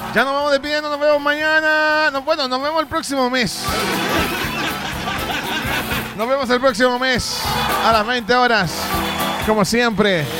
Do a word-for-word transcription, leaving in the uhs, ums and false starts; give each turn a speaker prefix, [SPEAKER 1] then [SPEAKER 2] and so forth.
[SPEAKER 1] Ya nos vamos despidiendo, nos vemos mañana. No, bueno, nos vemos el próximo mes. Nos vemos el próximo mes a las veinte horas. Como siempre.